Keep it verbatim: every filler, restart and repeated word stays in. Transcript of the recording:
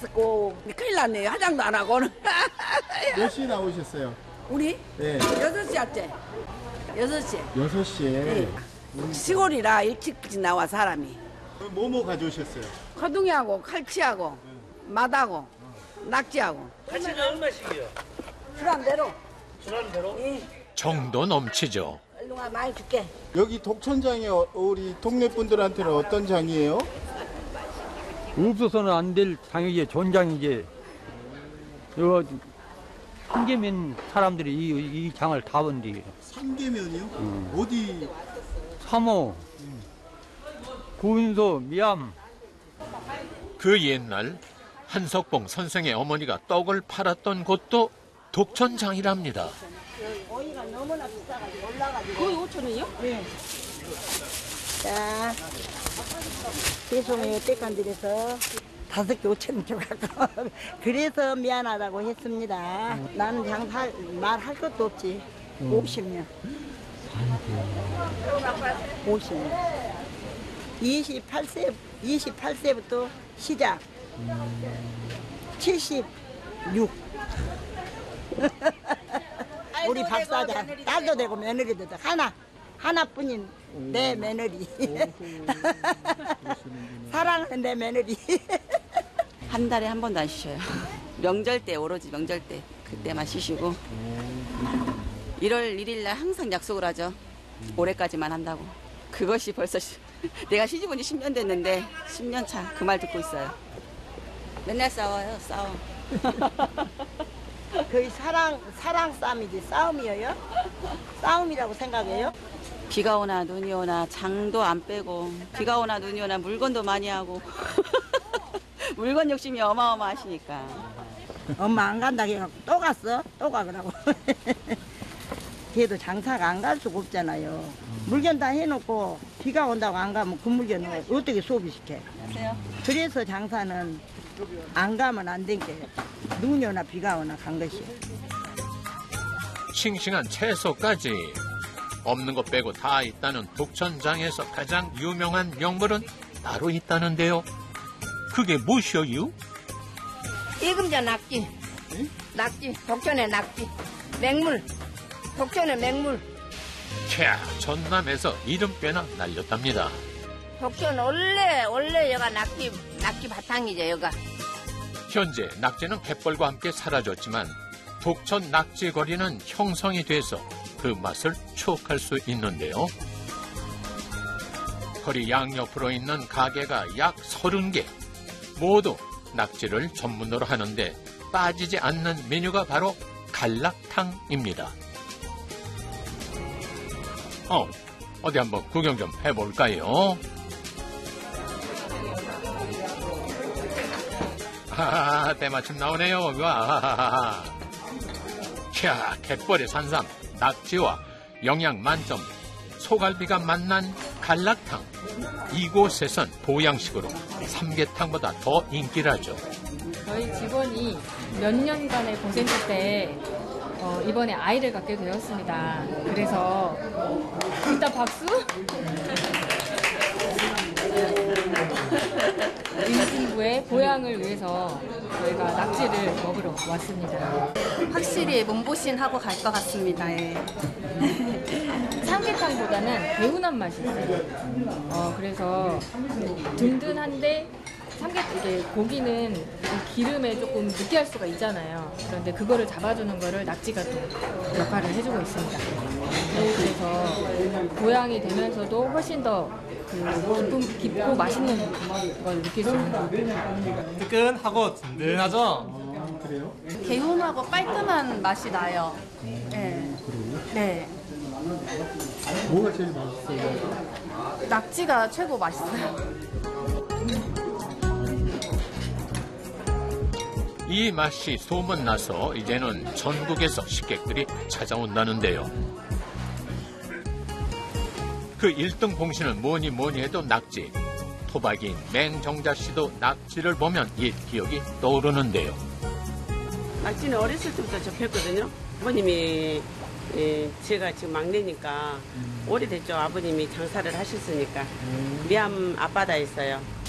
갔었고 큰일 났네. 화장도 안 하고는. 몇 시에 나오셨어요? 우리? 네. 여섯 시였지. 여섯 시. 여섯 시에. 네. 시골이라 일찍 나와 사람이. 뭐뭐 가져오셨어요? 커둥이하고 칼치하고 마다고 낙지하고. 칼치가 얼마씩이요? 술한 대로. 술한 대로? 예. 정도 넘치죠. 얼른 와 많이 줄게. 여기 독천장이 어- 우리 동네 분들한테는 어떤 장이에요? 없어서는 안 될 장이지, 존장이지. 요 한계면 사람들이 이, 이 장을 다 본디. 삼계면이요? 음. 어디? 삼호, 구인소, 미암. 그 옛날 한석봉 선생의 어머니가 떡을 팔았던 곳도 독천장이랍니다. 오이가 너무나 비싸가지고 올라가지고. 거의 오천 원이요? 네. 자, 죄송해요. 때간들에서 다섯 개 오천 원 줘갖고. 그래서 미안하다고 했습니다. 나는 장사 말할 것도 없지. 오십 년. 오십 년. 이십팔 세, 이십팔 세부터 시작. 칠십육. 우리 박 사장 딸도 되고 며느리도 되고 하나 하나뿐인 내 며느리. 사랑하는 내 며느리. 한 달에 한 번도 안 쉬셔요. 명절 때 오로지 명절 때 그때만 쉬시고 일월 일일 날 항상 약속을 하죠. 올해까지만 한다고. 그것이 벌써 시, 내가 시집 온 지 십 년 됐는데 십 년 차 그 말 듣고 있어요. 맨날 싸워요. 싸워. 거의 사랑 사랑 싸움이지 싸움이에요? 싸움이라고 생각해요? 비가 오나 눈이 오나 장도 안 빼고 비가 오나 눈이 오나 물건도 많이 하고 물건 욕심이 어마어마하시니까. 엄마 안 간다 해갖고 또 갔어? 또 가더라고. 걔도 장사가 안 갈 수가 없잖아요. 물건 다 해놓고 비가 온다고 안 가면 그 물건을 어떻게 소비시켜? 안녕하세요. 그래서 장사는 안 가면 안 된 게 눈이 오나 비가 오나 간 것이. 싱싱한 채소까지 없는 것 빼고 다 있다는 독천장에서 가장 유명한 명물은 따로 있다는데요. 그게 무엇이요? 이금자 낙지, 낙지, 독천의 낙지, 맹물, 독천의 맹물. 캬, 전남에서 이름꽤나 날렸답니다. 독천 원래 원래 여가 낙지 낙지 바탕이죠 여가. 현재 낙지는 갯벌과 함께 사라졌지만 독천 낙지 거리는 형성이 돼서 그 맛을 추억할 수 있는데요. 거리 양옆으로 있는 가게가 약 서른 개. 모두 낙지를 전문으로 하는데 빠지지 않는 메뉴가 바로 갈락탕입니다. 어, 어디 한번 구경 좀 해볼까요? 아, 때마침 나오네요. 와, 캬, 갯벌의 산삼, 낙지와 영양 만점, 소갈비가 만난 갈락탕. 이곳에선 보양식으로 삼계탕보다 더 인기라죠. 저희 직원이 몇 년간의 고생 끝에 어, 이번에 아이를 갖게 되었습니다. 그래서 일단 박수! 임신부의 보양을 위해서 저희가 낙지를 먹으러 왔습니다. 확실히 몸보신하고 갈 것 같습니다. 예. 삼계탕보다는 개운한 맛이 있어요. 어, 그래서 든든한데 삼계 이게 고기는 기름에 조금 느끼할 수가 있잖아요. 그런데 그거를 잡아주는 거를 낙지가 또 역할을 해주고 있습니다. 그래서 보양이 되면서도 훨씬 더 그 깊은, 깊고 맛있는 걸 느낄 수 있는. 뜨끈하고 든든하죠? 아, 그래요? 개운하고 깔끔한 맛이 나요. 네. 네. 뭐가 제일 맛있어요? 낙지가 최고 맛있어요. 이 맛이 소문나서 이제는 전국에서 식객들이 찾아온다는데요. 그 일 등 봉신은 뭐니 뭐니 해도 낙지. 토박이인 맹정자 씨도 낙지를 보면 옛 기억이 떠오르는데요. 낙지는 어렸을 때부터 접했거든요. 아버님이 예, 제가 지금 막내니까 오래됐죠. 아버님이 장사를 하셨으니까. 미암 앞바다에 있어요.